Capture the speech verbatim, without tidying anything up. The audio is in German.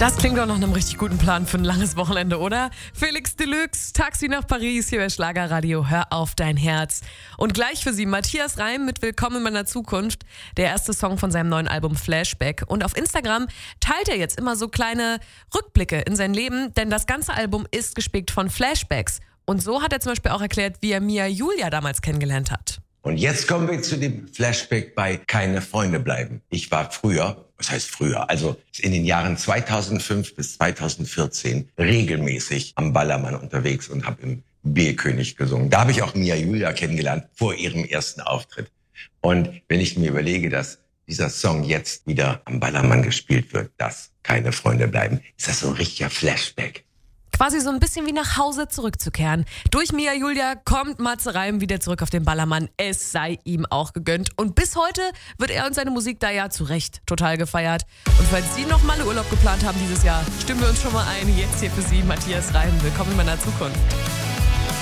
Das klingt doch nach einem richtig guten Plan für ein langes Wochenende, oder? Felix Deluxe, Taxi nach Paris, hier bei Schlagerradio, hör auf dein Herz. Und gleich für Sie Matthias Reim mit Willkommen in meiner Zukunft, der erste Song von seinem neuen Album Flashback. Und auf Instagram teilt er jetzt immer so kleine Rückblicke in sein Leben, denn das ganze Album ist gespickt von Flashbacks. Und so hat er zum Beispiel auch erklärt, wie er Mia Julia damals kennengelernt hat. Und jetzt kommen wir zu dem Flashback bei Keine Freunde bleiben. Ich war früher, was heißt früher, also in den Jahren zweitausendfünf bis zweitausendvierzehn regelmäßig am Ballermann unterwegs und habe im B-König gesungen. Da habe ich auch Mia Julia kennengelernt vor ihrem ersten Auftritt. Und wenn ich mir überlege, dass dieser Song jetzt wieder am Ballermann gespielt wird, dass Keine Freunde bleiben, ist das so ein richtiger Flashback. Quasi so ein bisschen wie nach Hause zurückzukehren. Durch Mia Julia kommt Matze Reim wieder zurück auf den Ballermann. Es sei ihm auch gegönnt. Und bis heute wird er und seine Musik da ja zu Recht total gefeiert. Und falls Sie noch mal einen Urlaub geplant haben dieses Jahr, stimmen wir uns schon mal ein. Jetzt hier für Sie Matthias Reim. Willkommen in meiner Zukunft.